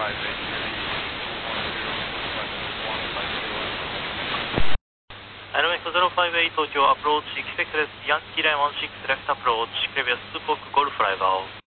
Aeromex 058 東京アプローチ、expect yankee line 16 left approach, previous 2 Golf fly bow.